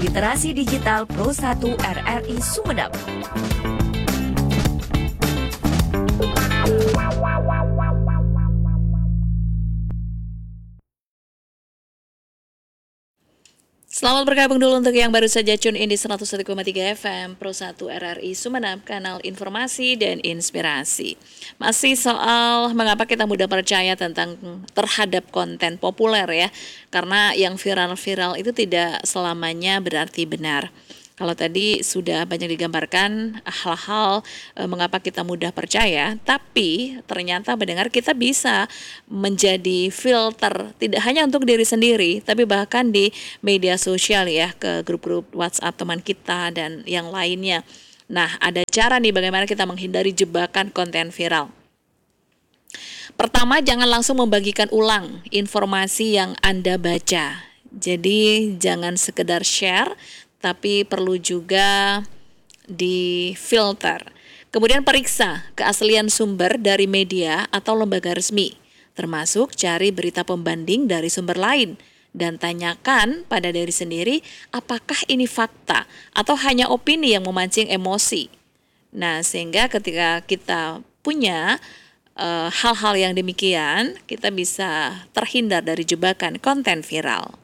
Literasi Digital Pro 1 RRI Sumedang. Selamat bergabung dulu untuk yang baru saja tune in di 101,3 FM Pro 1 RRI Sumeneb, kanal informasi dan inspirasi. Masih soal mengapa kita mudah percaya terhadap konten populer ya. Karena yang viral-viral itu tidak selamanya berarti benar. Kalau tadi sudah banyak digambarkan hal-hal mengapa kita mudah percaya, tapi ternyata mendengar kita bisa menjadi filter tidak hanya untuk diri sendiri, tapi bahkan di media sosial ya, ke grup-grup WhatsApp teman kita dan yang lainnya. Nah, ada cara nih bagaimana kita menghindari jebakan konten viral. Pertama, jangan langsung membagikan ulang informasi yang Anda baca. Jadi jangan sekedar share, tapi perlu juga difilter. Kemudian periksa keaslian sumber dari media atau lembaga resmi, termasuk cari berita pembanding dari sumber lain, dan tanyakan pada diri sendiri apakah ini fakta atau hanya opini yang memancing emosi. Nah, sehingga ketika kita punya hal-hal yang demikian, kita bisa terhindar dari jebakan konten viral.